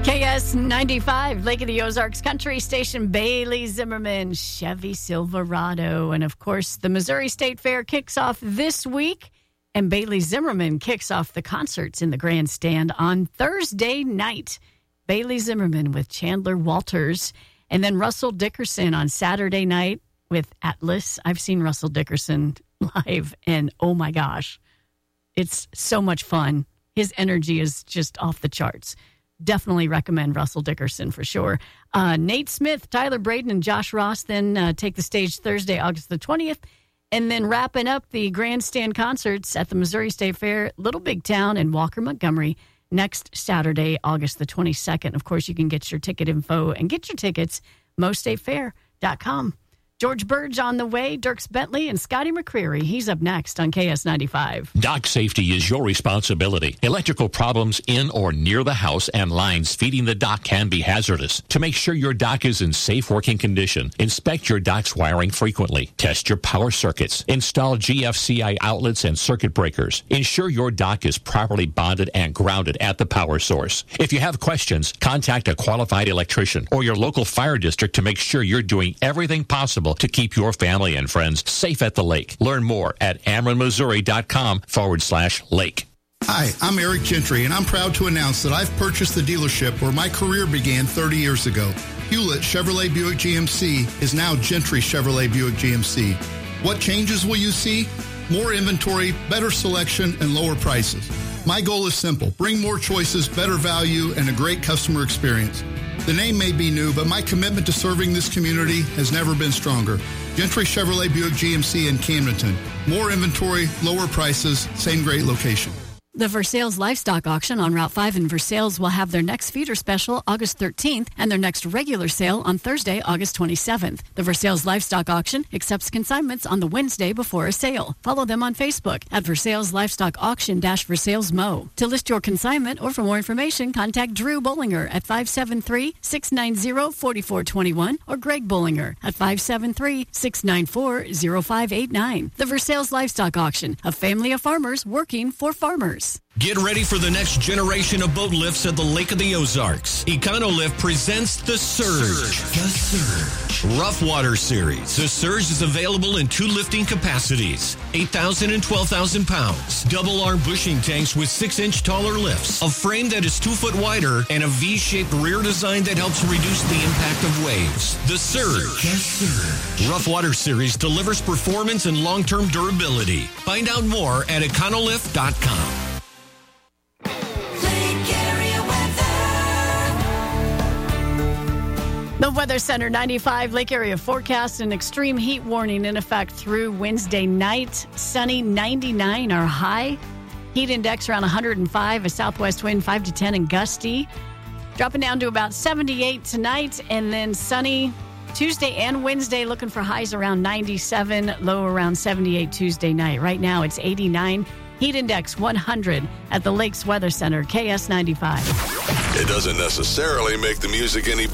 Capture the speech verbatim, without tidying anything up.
K S ninety-five, Lake of the Ozarks Country Station, Bailey Zimmerman, Chevy Silverado. And, of course, the Missouri State Fair kicks off this week, and Bailey Zimmerman kicks off the concerts in the grandstand on Thursday night. Bailey Zimmerman with Chandler Walters, and then Russell Dickerson on Saturday night with Atlas. I've seen Russell Dickerson live, and oh, my gosh, it's so much fun. His energy is just off the charts. Definitely recommend Russell Dickerson for sure. Uh, Nate Smith, Tyler Braden, and Josh Ross then uh, take the stage Thursday, August the twentieth. And then wrapping up the grandstand concerts at the Missouri State Fair, Little Big Town and Walker Montgomery next Saturday, August the twenty-second. Of course, you can get your ticket info and get your tickets, mo state fair dot com. George Burge on the way, Dirks Bentley, and Scotty McCreery. He's up next on K S ninety-five. Dock safety is your responsibility. Electrical problems in or near the house and lines feeding the dock can be hazardous. To make sure your dock is in safe working condition, inspect your dock's wiring frequently. Test your power circuits. Install G F C I outlets and circuit breakers. Ensure your dock is properly bonded and grounded at the power source. If you have questions, contact a qualified electrician or your local fire district to make sure you're doing everything possible to keep your family and friends safe at the lake. Learn more at ameren missouri dot com forward slash lake. Hi, I'm Eric Gentry, and I'm proud to announce that I've purchased the dealership where my career began thirty years ago. Hewlett Chevrolet Buick G M C is now Gentry Chevrolet Buick G M C. What changes will you see? More inventory, better selection, and lower prices. My goal is simple. Bring more choices, better value, and a great customer experience. The name may be new, but my commitment to serving this community has never been stronger. Gentry Chevrolet Buick G M C in Camdenton. More inventory, lower prices, same great location. The Versailles Livestock Auction on Route five in Versailles will have their next feeder special August thirteenth and their next regular sale on Thursday, August twenty-seventh. The Versailles Livestock Auction accepts consignments on the Wednesday before a sale. Follow them on Facebook at Versailles Livestock Auction Versailles Mo. To list your consignment or for more information, contact Drew Bollinger at five seven three, six nine zero, four four two one or Greg Bollinger at five seven three, six nine four, zero five eight nine. The Versailles Livestock Auction, a family of farmers working for farmers. Get ready for the next generation of boat lifts at the Lake of the Ozarks. EconoLift presents the Surge. The Surge. Rough Water Series. The Surge is available in two lifting capacities, eight thousand and twelve thousand pounds. Double arm bushing tanks with six inch taller lifts. A frame that is two foot wider and a V-shaped rear design that helps reduce the impact of waves. The Surge. The Surge. Rough Water Series delivers performance and long-term durability. Find out more at econolift dot com. The Weather Center ninety-five Lake Area forecast, an extreme heat warning in effect through Wednesday night. Sunny, ninety-nine our high. Heat index around one hundred five, a southwest wind five to ten and gusty. Dropping down to about seventy-eight tonight, and then sunny Tuesday and Wednesday, looking for highs around ninety-seven, low around seventy-eight Tuesday night. Right now it's eighty-nine. Heat index one hundred at the Lakes Weather Center, K S ninety-five. It doesn't necessarily make the music any